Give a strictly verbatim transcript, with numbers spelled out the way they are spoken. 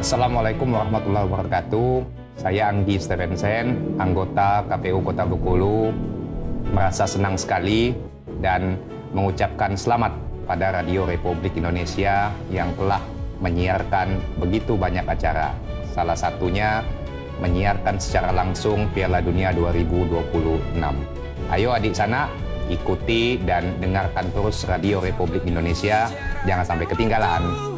Assalamualaikum warahmatullahi wabarakatuh. Saya Anggi Stevenson, anggota K P U Kota Bengkulu, merasa senang sekali dan mengucapkan selamat pada Radio Republik Indonesia yang telah menyiarkan begitu banyak acara. Salah satunya menyiarkan secara langsung Piala Dunia dua ribu dua puluh enam. Ayo adik sanak, ikuti dan dengarkan terus Radio Republik Indonesia. Jangan sampai ketinggalan.